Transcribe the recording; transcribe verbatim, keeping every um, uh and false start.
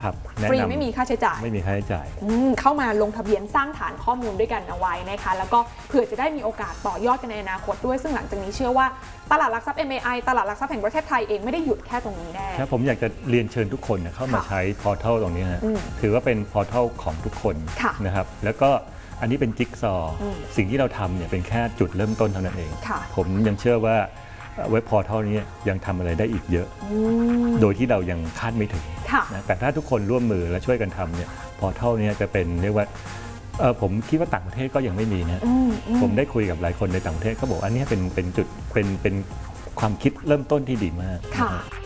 ครับฟรีไม่มีค่าใช้จ่ายไม่มีค่าใช้จ่ายเข้ามาลงทะเบียนสร้างฐานข้อมูลด้วยกันเอาไว้นะคะแล้วก็เผื่อจะได้มีโอกาสต่อยอดกันในอนาคตด้วยซึ่งหลังจากนี้เชื่อว่าตลาดหลักทรัพย์ เอ็ม เอ ไอ ตลาดหลักทรัพย์แห่งประเทศไทยเองไม่ได้หยุดแค่ตรงนี้แน่ครับผมอยากจะเรียนเชิญทุกคนเข้ามาใช้พอร์ทัลตรงนี้นะถือว่าเป็นพอร์ทัลของทุกคนนะครับแล้วก็อันนี้เป็นจิ๊กซอว์สิ่งที่เราทำเนี่ยเป็นแค่จุดเริ่มต้นเท่านั้นเองผมยังเชื่อว่าเว็บพอร์ทัลนี้ยังทำอะไรได้อีกเยอะโดยที่เรายังคาดไม่ถึงนะแต่ถ้าทุกคนร่วมมือและช่วยกันทำเนี่ยพอร์ทัลนี้จะเป็นเรียกว่าผมคิดว่าต่างประเทศก็ยังไม่มีนะผมได้คุยกับหลายคนในต่างประเทศเขาบอกอันนี้เป็นเป็นจุดเป็นเป็นความคิดเริ่มต้นที่ดีมาก